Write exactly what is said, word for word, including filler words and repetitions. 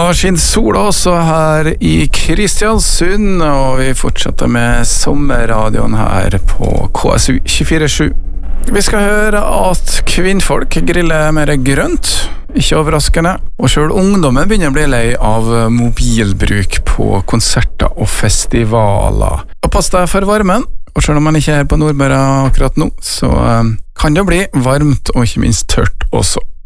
skinner sola også her i Kristiansund, og vi fortsetter med sommerradioen her på K S U tjuefire sju. Vi skal høre at kvinnfolk griller mer grønt, ikke overraskende, og selv ungdommen begynner å bli lei av mobilbruk på konserter og festivaler. Og pass deg for varmen, og selv om man ikke er på Nordmøre akkurat nå, så kan det bli varmt og ikke minst tørt også.